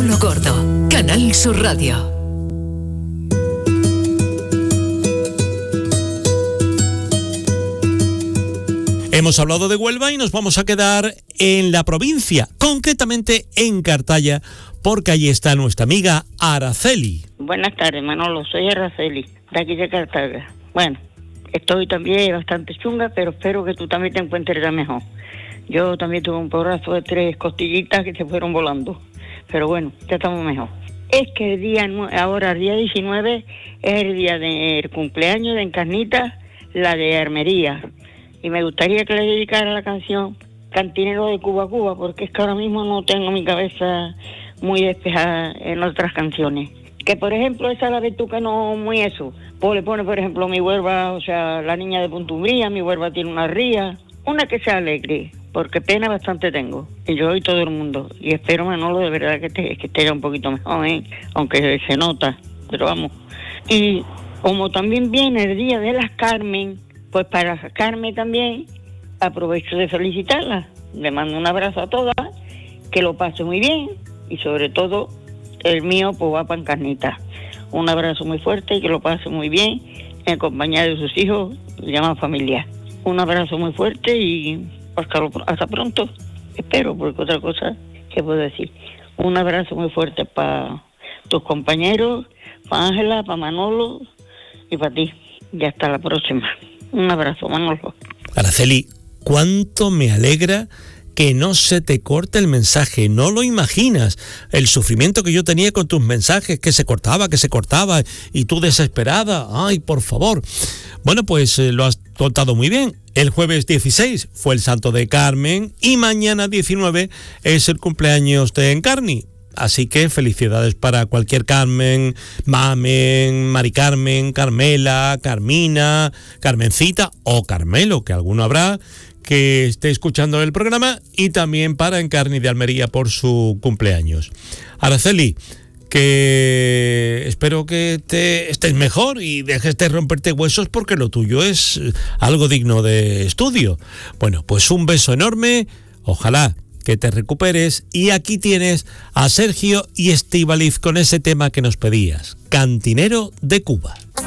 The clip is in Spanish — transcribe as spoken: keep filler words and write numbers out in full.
Manolo Gordo, Canal Sur Radio. Hemos hablado de Huelva y nos vamos a quedar en la provincia, concretamente en Cartaya, porque allí está nuestra amiga Araceli. Buenas tardes, Manolo, soy Araceli, de aquí de Cartaya. Bueno, estoy también bastante chunga, pero espero que tú también te encuentres ya mejor. Yo también tuve un porrazo de tres costillitas que se fueron volando, pero bueno, ya estamos mejor. Es que el día, ahora el día diecinueve es el día del cumpleaños de Encarnita, la de Armería. Y me gustaría que le dedicara la canción Cantinero de Cuba a Cuba, porque es que ahora mismo no tengo mi cabeza muy despejada en otras canciones. Que por ejemplo esa la ves tú que no muy eso. Pues le pone por ejemplo mi huerva, o sea, la niña de Puntumbría, mi huerva tiene una ría. Una que sea alegre, porque pena bastante tengo. Y yo y todo el mundo. Y espero, Manolo, de verdad que esté, que esté ya un poquito mejor, ¿eh? Aunque se nota, pero vamos. Y como también viene el día de las Carmen, pues para Carmen también aprovecho de felicitarla. Le mando un abrazo a todas, que lo pase muy bien y sobre todo el mío pues va para Encarnita. Un abrazo muy fuerte y que lo pase muy bien en compañía de sus hijos, le llaman familia. Un abrazo muy fuerte y hasta pronto, espero, porque otra cosa que puedo decir. Un abrazo muy fuerte para tus compañeros, para Ángela, para Manolo y para ti. Y hasta la próxima. Un abrazo, Manolo. Araceli, cuánto me alegra que no se te corte el mensaje. No lo imaginas, el sufrimiento que yo tenía con tus mensajes, que se cortaba, que se cortaba, y tú desesperada. Ay, por favor. Bueno, pues eh, lo has contado muy bien. El jueves dieciséis fue el santo de Carmen y mañana diecinueve es el cumpleaños de Encarni. Así que felicidades para cualquier Carmen, Mamen, Mari Carmen, Carmela, Carmina, Carmencita o Carmelo, que alguno habrá que esté escuchando el programa, y también para Encarni de Almería por su cumpleaños. Araceli, que espero que te estés mejor y dejes de romperte huesos, porque lo tuyo es algo digno de estudio. Bueno, pues un beso enorme, ojalá que te recuperes, y aquí tienes a Sergio y Estíbaliz con ese tema que nos pedías, Cantinero de Cuba.